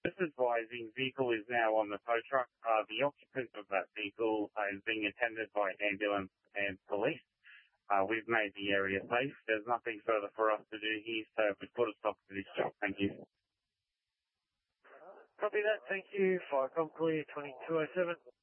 Just advising, vehicle is now on the tow truck. The occupant of that vehicle is being attended by ambulance and police. We've made the area safe. There's nothing further for us to do here, so we've put a stop to this job. Thank you. Copy that. Thank you. Fire com clear 2207.